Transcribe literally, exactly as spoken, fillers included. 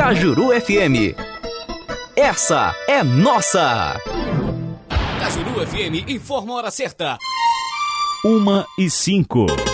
Cajuru F M. Essa é nossa. Cajuru F M informa a hora certa. Uma e cinco.